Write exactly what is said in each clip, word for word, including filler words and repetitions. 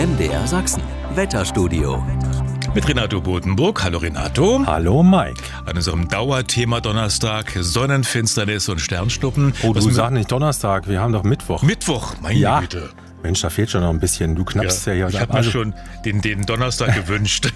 M D R Sachsen, Wetterstudio. Mit Renato Bodenburg. Hallo Renato. Hallo Mike. An unserem Dauerthema Donnerstag, Sonnenfinsternis und Sternschnuppen. Oh, Was du mit- sag nicht Donnerstag, wir haben doch Mittwoch. Mittwoch, meine Ja. Güte. Mensch, da fehlt schon noch ein bisschen. Du knappst ja, ja hier. Ich habe mir Also, schon den, den Donnerstag gewünscht.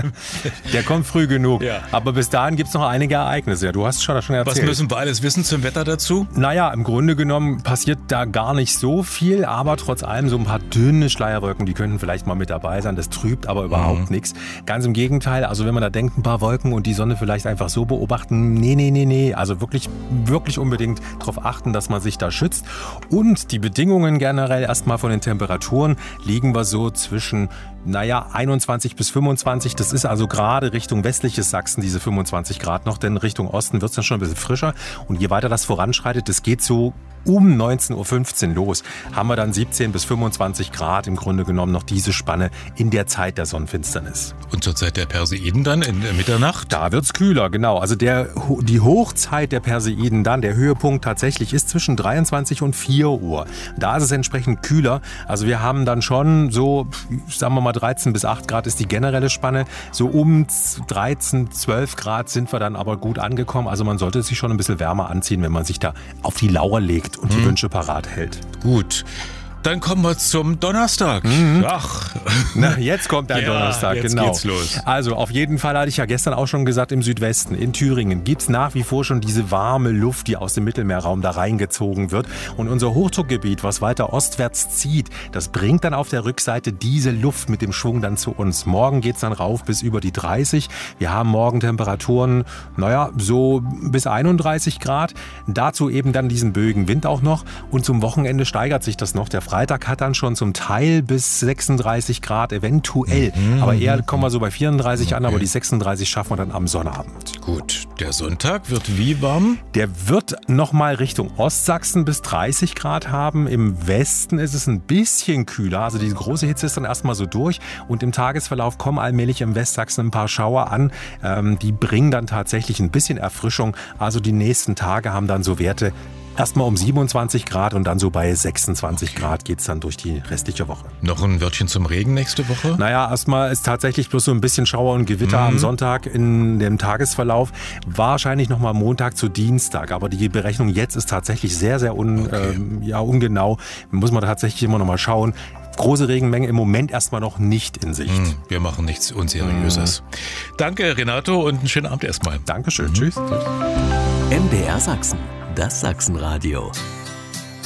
der kommt früh genug. Ja. Aber bis dahin gibt es noch einige Ereignisse. Du hast schon schon erzählt. Was müssen wir alles wissen zum Wetter dazu? Naja, im Grunde genommen passiert da gar nicht so viel, aber trotz allem so ein paar dünne Schleierwolken, die könnten vielleicht mal mit dabei sein. Das trübt aber überhaupt Mhm. nichts. Ganz im Gegenteil, also wenn man da denkt, ein paar Wolken und die Sonne vielleicht einfach so beobachten, nee, nee, nee, nee. Also wirklich, wirklich unbedingt darauf achten, dass man sich da schützt. Und die Bedingungen generell erstmal von den Temperaturen liegen wir so zwischen, naja, einundzwanzig bis fünfundzwanzig. Das ist also gerade Richtung westliches Sachsen, diese fünfundzwanzig Grad noch, denn Richtung Osten wird es dann schon ein bisschen frischer. Und je weiter das voranschreitet, das geht so um neunzehn Uhr fünfzehn los, haben wir dann siebzehn bis fünfundzwanzig Grad, im Grunde genommen noch diese Spanne in der Zeit der Sonnenfinsternis. Und zur Zeit der Perseiden dann in der Mitternacht? Da wird's kühler, genau. Also der, die Hochzeit der Perseiden dann, der Höhepunkt tatsächlich ist zwischen dreiundzwanzig und vier Uhr. Da ist es entsprechend kühler. Also wir haben dann schon so, sagen wir mal dreizehn bis acht Grad ist die generelle Spanne. So um dreizehn, zwölf Grad sind wir dann aber gut angekommen. Also man sollte sich schon ein bisschen wärmer anziehen, wenn man sich da auf die Lauer legt und die Mhm. Wünsche parat hält. Gut. Dann kommen wir zum Donnerstag. Ach, Na, jetzt kommt der Ja, Donnerstag, jetzt genau. geht's los. Also auf jeden Fall hatte ich ja gestern auch schon gesagt, im Südwesten, in Thüringen, gibt's nach wie vor schon diese warme Luft, die aus dem Mittelmeerraum da reingezogen wird. Und unser Hochdruckgebiet, was weiter ostwärts zieht, das bringt dann auf der Rückseite diese Luft mit dem Schwung dann zu uns. Morgen geht's dann rauf bis über die dreißig. Wir haben morgen Temperaturen, naja, so bis einunddreißig Grad. Dazu eben dann diesen Bögenwind auch noch. Und zum Wochenende steigert sich das noch. Der Freitag hat dann schon zum Teil bis sechsunddreißig Grad, eventuell. Mhm. Aber eher kommen wir so bei vierunddreißig an, Okay. aber die sechsunddreißig schaffen wir dann am Sonnabend. gut. Der Sonntag wird wie warm? Der wird nochmal Richtung Ostsachsen bis dreißig Grad haben. Im Westen ist es ein bisschen kühler. Also die große Hitze ist dann erstmal so durch. Und im Tagesverlauf kommen allmählich im Westsachsen ein paar Schauer an. Ähm, die bringen dann tatsächlich ein bisschen Erfrischung. Also die nächsten Tage haben dann so Werte erstmal um siebenundzwanzig Grad und dann so bei sechsundzwanzig Grad geht's dann durch die restliche Woche. Noch ein Wörtchen zum Regen nächste Woche? Naja, erstmal ist tatsächlich bloß so ein bisschen Schauer und Gewitter Mhm. am Sonntag in dem Tagesverlauf. Wahrscheinlich nochmal Montag zu Dienstag. Aber die Berechnung jetzt ist tatsächlich sehr, sehr un, Okay. ähm, ja, ungenau. Muss man tatsächlich immer nochmal schauen. Große Regenmenge im Moment erstmal noch nicht in Sicht. Hm, Wir machen nichts Unseriöses. Danke, Renato, und einen schönen Abend erstmal. Dankeschön. Tschüss. M D R Sachsen, das Sachsenradio.